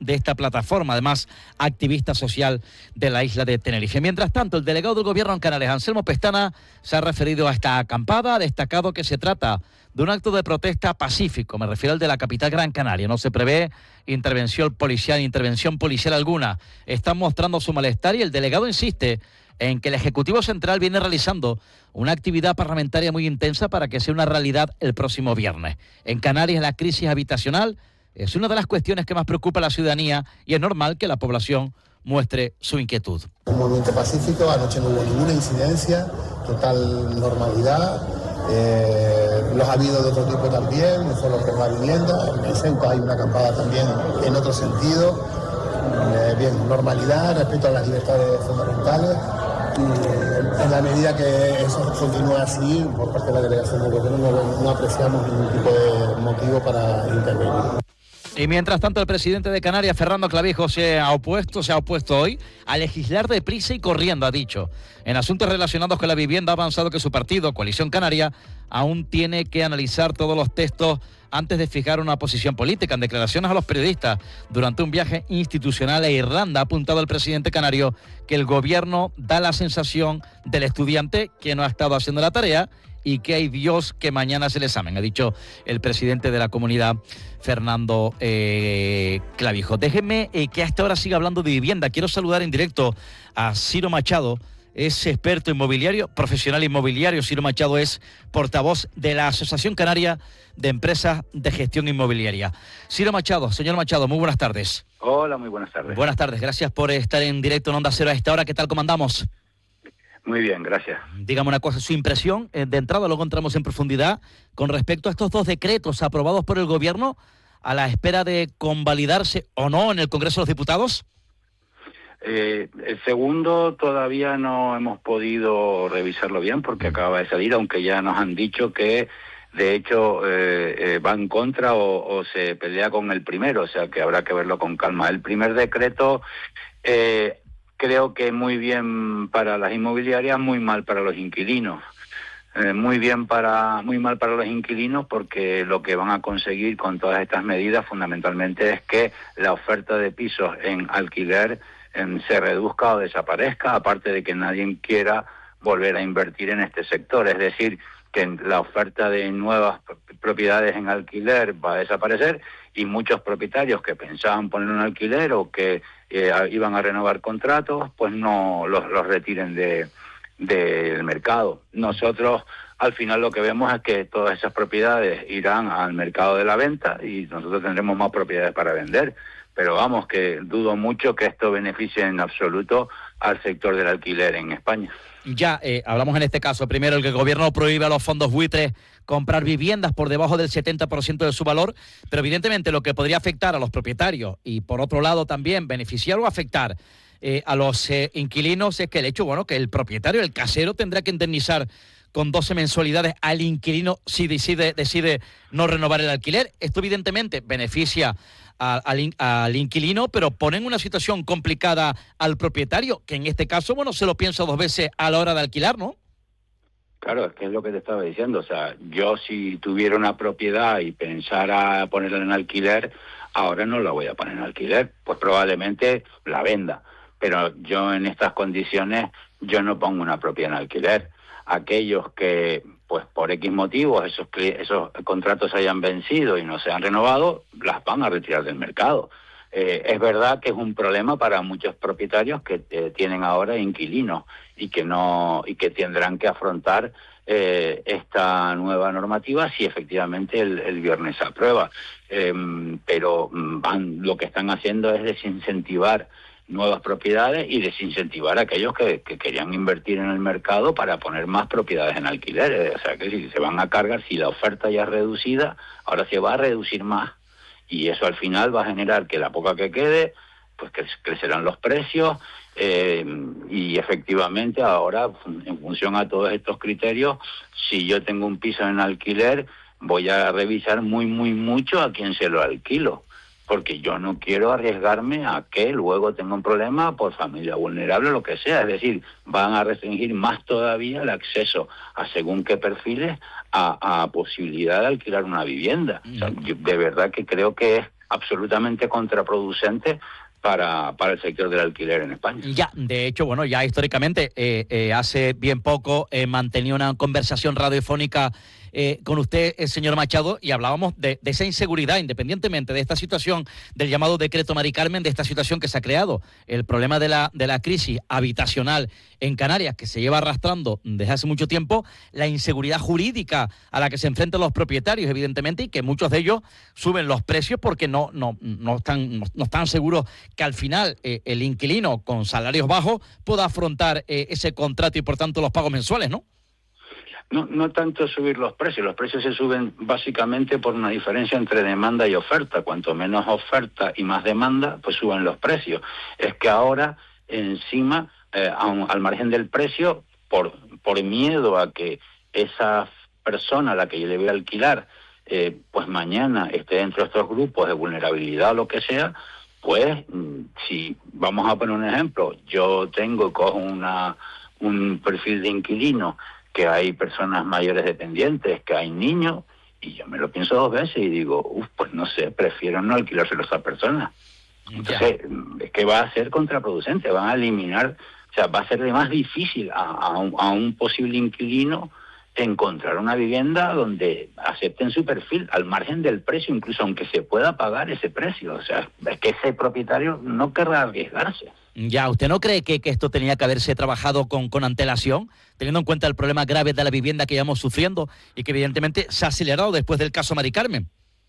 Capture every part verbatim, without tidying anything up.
de esta plataforma, además activista social de la isla de Tenerife. Mientras tanto, el delegado del Gobierno en Canarias, Anselmo Pestana, se ha referido a esta acampada, ha destacado que se trata de un acto de protesta pacífico, me refiero al de la capital Gran Canaria. No se prevé intervención policial, intervención policial alguna. Están mostrando su malestar y el delegado insiste en que el Ejecutivo Central viene realizando una actividad parlamentaria muy intensa para que sea una realidad el próximo viernes. En Canarias la crisis habitacional es una de las cuestiones que más preocupa a la ciudadanía y es normal que la población muestre su inquietud. Un movimiento pacífico, anoche no hubo ninguna incidencia, total normalidad. Eh, los ha habido de otro tipo también, no solo por la vivienda. En Ceuta hay una acampada también en otro sentido. Eh, bien, normalidad, respeto a las libertades fundamentales. Y en la medida que eso continúe así, por parte de la delegación del gobierno no, no apreciamos ningún tipo de motivo para intervenir. Y mientras tanto, el presidente de Canarias, Fernando Clavijo, se ha opuesto, se ha opuesto hoy a legislar deprisa y corriendo, ha dicho. En asuntos relacionados con la vivienda ha avanzado que su partido, Coalición Canaria, aún tiene que analizar todos los textos antes de fijar una posición política. En declaraciones a los periodistas durante un viaje institucional a Irlanda, ha apuntado el presidente canario que el gobierno da la sensación del estudiante que no ha estado haciendo la tarea y que hay Dios que mañana es el examen, ha dicho el presidente de la comunidad, Fernando eh, Clavijo. Déjenme eh, que hasta ahora siga hablando de vivienda. Quiero saludar en directo a Ciro Machado, es experto inmobiliario, profesional inmobiliario. Ciro Machado es portavoz de la Asociación Canaria de Empresas de Gestión Inmobiliaria. Ciro Machado, señor Machado, muy buenas tardes. Hola, muy buenas tardes. Buenas tardes, gracias por estar en directo en Onda Cero a esta hora. ¿Qué tal, cómo andamos? Muy bien, gracias. Dígame una cosa, su impresión, de entrada luego entramos en profundidad, con respecto a estos dos decretos aprobados por el Gobierno a la espera de convalidarse o no en el Congreso de los Diputados. Eh, el segundo todavía no hemos podido revisarlo bien porque acaba de salir, aunque ya nos han dicho que de hecho eh, eh, va en contra o, o se pelea con el primero, o sea que habrá que verlo con calma. El primer decreto eh, creo que muy bien para las inmobiliarias, muy mal para los inquilinos. Eh, muy bien para, muy mal para los inquilinos porque lo que van a conseguir con todas estas medidas fundamentalmente es que la oferta de pisos en alquiler eh, se reduzca o desaparezca, aparte de que nadie quiera volver a invertir en este sector. Es decir, que la oferta de nuevas propiedades en alquiler va a desaparecer y muchos propietarios que pensaban poner un alquiler o que eh, iban a renovar contratos, pues no los, los retiren de del mercado. Nosotros al final lo que vemos es que todas esas propiedades irán al mercado de la venta y nosotros tendremos más propiedades para vender, pero vamos, que dudo mucho que esto beneficie en absoluto al sector del alquiler en España. Ya, eh, hablamos en este caso, primero, el que el gobierno prohíbe a los fondos buitres comprar viviendas por debajo del setenta por ciento de su valor, pero evidentemente lo que podría afectar a los propietarios y por otro lado también beneficiar o afectar eh, a los eh, inquilinos es que el hecho, bueno, que el propietario, el casero, tendrá que indemnizar con doce mensualidades al inquilino si decide, decide no renovar el alquiler. Esto evidentemente beneficia a, al, al inquilino, pero pone en una situación complicada al propietario, que en este caso, bueno, se lo piensa dos veces a la hora de alquilar, ¿no? Claro, es que es lo que te estaba diciendo. O sea, yo si tuviera una propiedad y pensara ponerla en alquiler, ahora no la voy a poner en alquiler, pues probablemente la venda. Pero yo en estas condiciones, yo no pongo una propiedad en alquiler. Aquellos que, pues por X motivos, esos, esos contratos hayan vencido y no se han renovado, las van a retirar del mercado. Eh, es verdad que es un problema para muchos propietarios que eh, tienen ahora inquilinos y que no y que tendrán que afrontar eh, esta nueva normativa si efectivamente el, el viernes se aprueba. Eh, pero van, lo que están haciendo es desincentivar nuevas propiedades y desincentivar a aquellos que, que querían invertir en el mercado para poner más propiedades en alquiler. O sea, que si se van a cargar, si la oferta ya es reducida, ahora se va a reducir más. Y eso al final va a generar que la poca que quede, pues que crecerán los precios eh, y efectivamente ahora, en función a todos estos criterios, si yo tengo un piso en alquiler, voy a revisar muy, muy mucho a quién se lo alquilo. Porque yo no quiero arriesgarme a que luego tenga un problema por familia vulnerable o lo que sea. Es decir, van a restringir más todavía el acceso a según qué perfiles a, a posibilidad de alquilar una vivienda. O sea, yo de verdad que creo que es absolutamente contraproducente para, para el sector del alquiler en España. Ya, de hecho, bueno, ya históricamente, eh, eh, hace bien poco eh, mantenía una conversación radiofónica eh, con usted, el señor Machado, y hablábamos de, de esa inseguridad, independientemente de esta situación, del llamado decreto Mari Carmen, de esta situación que se ha creado, el problema de la, de la crisis habitacional en Canarias, que se lleva arrastrando desde hace mucho tiempo, la inseguridad jurídica a la que se enfrentan los propietarios, evidentemente, y que muchos de ellos suben los precios porque no, no, no, están, no, no están seguros que al final eh, el inquilino con salarios bajos pueda afrontar eh, ese contrato y por tanto los pagos mensuales, ¿no? No, no tanto subir los precios, los precios se suben básicamente por una diferencia entre demanda y oferta. Cuanto menos oferta y más demanda, pues suben los precios. Es que ahora, encima, eh, a un, al margen del precio, por, por miedo a que esa persona a la que yo le voy a alquilar, eh, pues mañana esté dentro de estos grupos de vulnerabilidad o lo que sea, pues si vamos a poner un ejemplo, yo tengo, cojo una, un perfil de inquilino, que hay personas mayores dependientes, que hay niños, y yo me lo pienso dos veces y digo, uff, pues no sé, prefiero no alquilárselo a esa persona. Entonces, ya. Es que va a ser contraproducente, van a eliminar, o sea, va a ser más difícil a, a, un, a un posible inquilino encontrar una vivienda donde acepten su perfil, al margen del precio, incluso aunque se pueda pagar ese precio. O sea, es que ese propietario no querrá arriesgarse. Ya, ¿usted no cree que, que esto tenía que haberse trabajado con, con antelación, teniendo en cuenta el problema grave de la vivienda que llevamos sufriendo y que evidentemente se ha acelerado después del caso Mari Carmen?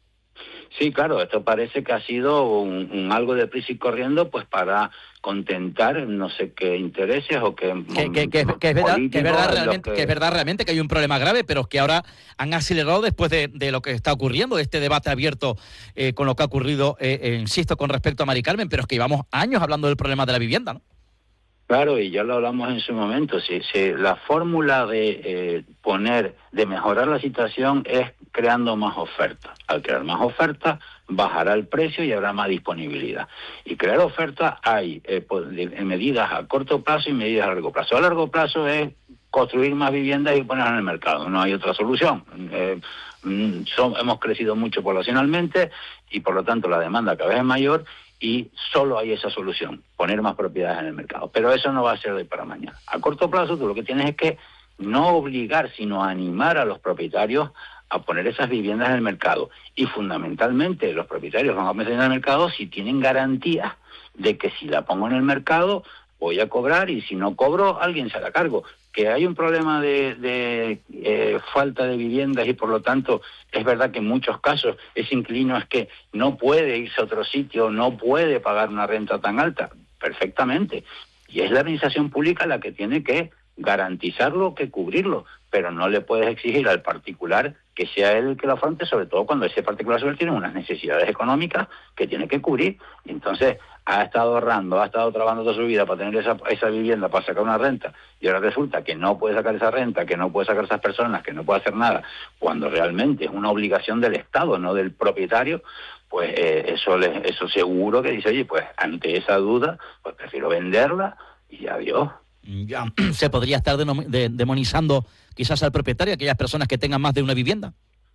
Sí, claro, esto parece que ha sido un, un algo de prisa y corriendo, pues para contentar no sé qué intereses o qué que, que, que, que, es verdad, que, es verdad realmente, que... que es verdad realmente que hay un problema grave, pero que ahora han acelerado después de, de lo que está ocurriendo, de este debate abierto eh, con lo que ha ocurrido, eh, eh, insisto, con respecto a Mari Carmen, pero es que llevamos años hablando del problema de la vivienda, ¿no? Claro, y ya lo hablamos en su momento, si, si la fórmula de eh, poner, de mejorar la situación es creando más oferta. Al crear más oferta, bajará el precio y habrá más disponibilidad. Y crear oferta hay eh, medidas a corto plazo y medidas a largo plazo. A largo plazo es construir más viviendas y ponerlas en el mercado, no hay otra solución. Eh, son, hemos crecido mucho poblacionalmente y por lo tanto la demanda cada vez es mayor, y solo hay esa solución, poner más propiedades en el mercado. Pero eso no va a ser de hoy para mañana. A corto plazo tú lo que tienes es que no obligar, sino animar a los propietarios a poner esas viviendas en el mercado. Y fundamentalmente los propietarios van a poner en el mercado si tienen garantías de que si la pongo en el mercado voy a cobrar y si no cobro alguien se hará cargo. Que hay un problema de, de eh, falta de viviendas y por lo tanto es verdad que en muchos casos ese inquilino es que no puede irse a otro sitio, no puede pagar una renta tan alta, perfectamente. Y es la administración pública la que tiene que garantizarlo, que cubrirlo, pero no le puedes exigir al particular que sea él el que lo afronte, sobre todo cuando ese particular sobre él tiene unas necesidades económicas que tiene que cubrir. Y entonces ha estado ahorrando, ha estado trabajando toda su vida para tener esa, esa vivienda, para sacar una renta, y ahora resulta que no puede sacar esa renta, que no puede sacar esas personas, que no puede hacer nada, cuando realmente es una obligación del Estado, no del propietario. Pues eh, eso, le, eso seguro que dice, oye, pues ante esa duda, pues prefiero venderla y adiós. Ya, se podría estar denom- de, demonizando quizás al propietario, aquellas personas que tengan más de una vivienda.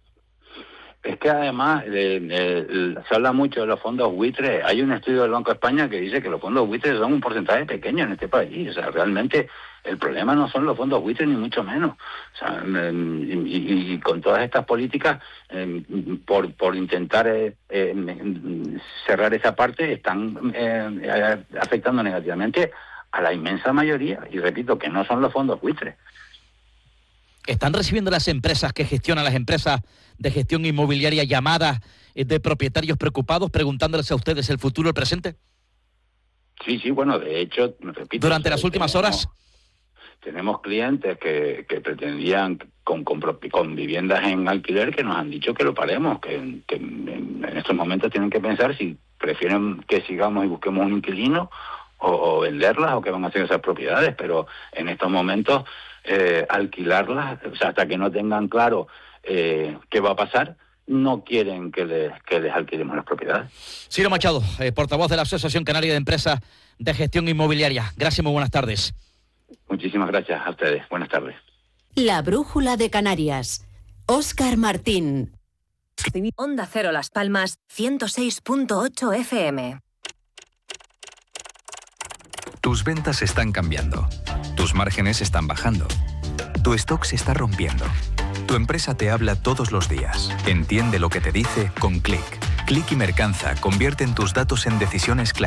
Es que además eh, eh, se habla mucho de los fondos buitres. Hay un estudio del Banco de España que dice que los fondos buitres son un porcentaje pequeño en este país. O sea, realmente el problema no son los fondos buitres ni mucho menos. O sea, eh, y, y con todas estas políticas, eh, por, por intentar eh, eh, cerrar esa parte, están eh, afectando negativamente a la inmensa mayoría. Y repito, que no son los fondos buitres. ¿Están recibiendo las empresas que gestionan las empresas de gestión inmobiliaria llamadas de propietarios preocupados preguntándoles a ustedes el futuro, el presente? Sí, sí, bueno, de hecho, repito... ¿Durante las últimas tenemos, horas? Tenemos clientes que, que pretendían con, con, con viviendas en alquiler que nos han dicho que lo paremos, que, que en, en estos momentos tienen que pensar si prefieren que sigamos y busquemos un inquilino o, o venderlas o qué van a hacer esas propiedades, pero en estos momentos... Eh, alquilarlas, o sea, hasta que no tengan claro eh, qué va a pasar, no quieren que les, que les alquilemos las propiedades. Ciro Machado, eh, portavoz de la Asociación Canaria de Empresas de Gestión Inmobiliaria. Gracias, muy buenas tardes. Muchísimas gracias a ustedes. Buenas tardes. La Brújula de Canarias. Óscar Martín. Onda Cero Las Palmas, ciento seis punto ocho F M. Tus ventas están cambiando. Tus márgenes están bajando. Tu stock se está rompiendo. Tu empresa te habla todos los días. Entiende lo que te dice con Click. Click y Mercanza convierten tus datos en decisiones claras.